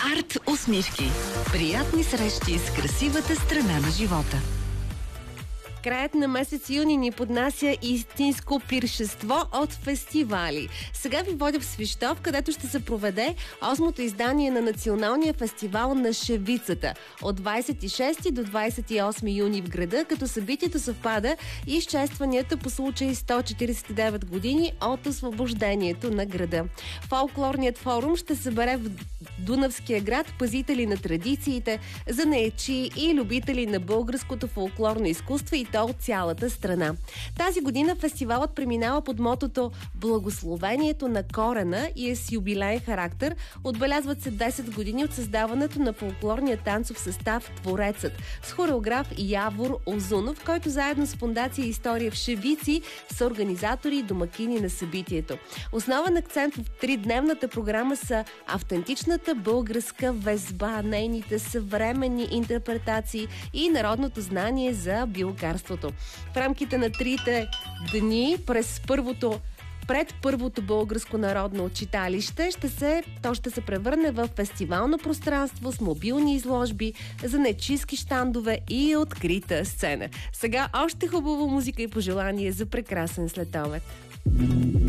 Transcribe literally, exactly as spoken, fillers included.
Арт усмивки. Приятни срещи с красивата страна на живота. Краят на месец юни ни поднася истинско пиршество от фестивали. Сега ви водя в Свищов, където ще се проведе осмото издание на Националния фестивал на шевицата от двадесет и шести до двадесет и осми юни в града, като събитието съвпада и с честванията по случай сто четиридесет и девет години от освобождението на града. Фолклорният форум ще събере в Дунавския град пазители на традициите, занаятчии и любители на българското фолклорно изкуство, и то от цялата страна. Тази година фестивалът преминава под мотото "Благословението на корена" и е с юбилеен характер. Отбелязват се десет години от създаването на фолклорния танцов състав "Творецът" с хореограф Явор Озунов, който заедно с фондация "История в Шевици" са организатори и домакини на събитието. Основен акцент в тридневната програма са автентичната българска везба, нейните съвременни интерпретации и народното знание за билкарството. В рамките на трите дни през първото Пред първото българско народно читалище ще се, то ще се превърне в фестивално пространство с мобилни изложби, занаятчийски щандове и открита сцена. Сега още хубава музика и пожелание за прекрасен следобед.